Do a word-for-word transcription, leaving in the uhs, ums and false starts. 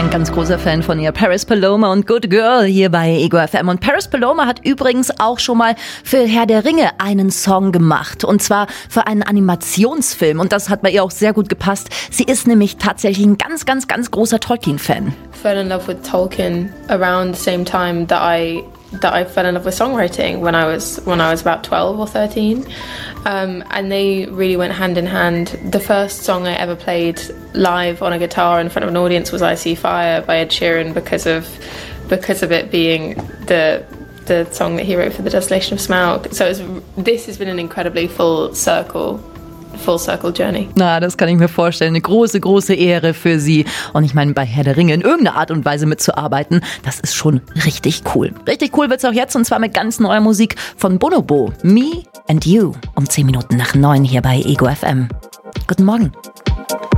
ein ganz großer Fan von ihr. Paris Paloma und Good Girl hier bei Ego F M. Und Paris Paloma hat übrigens auch schon mal für Herr der Ringe einen Song gemacht. Und zwar für einen Animationsfilm. Und das hat bei ihr auch sehr gut gepasst. Sie ist nämlich tatsächlich ein ganz, ganz, ganz großer Tolkien-Fan. Fell in love with Tolkien around the same time that I that I fell in love with songwriting when I was when I was about twelve or thirteen, um, and they really went hand in hand. The first song I ever played live on a guitar in front of an audience was "I See Fire" by Ed Sheeran because of because of it being the the song that he wrote for the Desolation of Smaug. So it's, this has been an incredibly full circle. Full Circle Journey. Na, das kann ich mir vorstellen. Eine große, große Ehre für sie. Und ich meine, bei Herr der Ringe in irgendeiner Art und Weise mitzuarbeiten, das ist schon richtig cool. Richtig cool wird's auch jetzt, und zwar mit ganz neuer Musik von Bonobo. Me and You. Um zehn Minuten nach neun hier bei Ego F M. Guten Morgen.